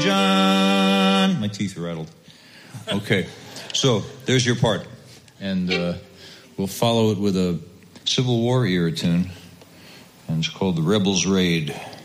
John. My teeth rattled. Okay, so there's your part. And we'll follow it with a Civil War era tune. And it's called The Rebels Raid.